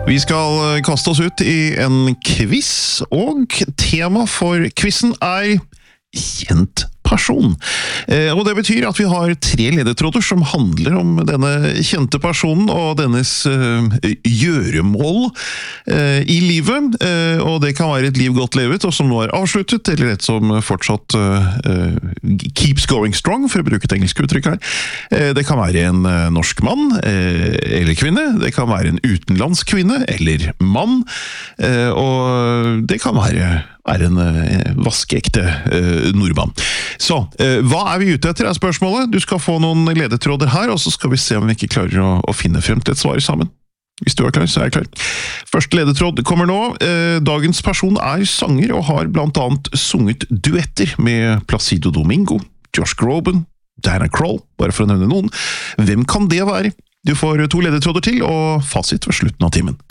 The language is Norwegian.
Vi skal kaste oss ut i en quiz, og tema for quizen kjent person. Og det betyr at vi har 3 ledetråder som handler om denne kjente personen og dennes gjøremål i livet. Og det kan være et liv godt levet, og som nå avsluttet, eller et som fortsatt keeps going strong, for å bruke et engelsk uttrykk her. Det kan være en norsk mann eller kvinne, det kan være en utenlandsk kvinne eller mann, og det kan være en vaskeekte nordmann. Så, hva vi ute etter spørsmålet? Du skal få noen ledetråder her, og så skal vi se om vi ikke klarer å finne frem til et svar sammen. Hvis du klar, så jeg klar. Første ledetråd kommer nå. Dagens person sanger og har blant annet sunget duetter med Placido Domingo, Josh Groban, Diana Krall, bare for å nevne noen. Hvem kan det være? Du får 2 ledetråder til, og fasit ved slutten av timen.